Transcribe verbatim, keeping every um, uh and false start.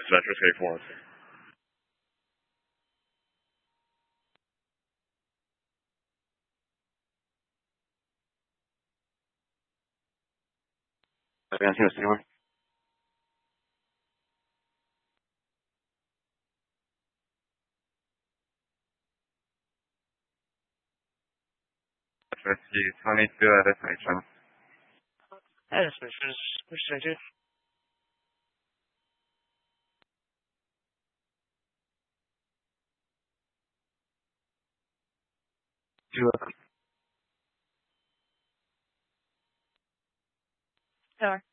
Metro K four. Advancing to Cityward. Rescue twenty-two at destination. At destination, what should I do? Two eleven. Tower.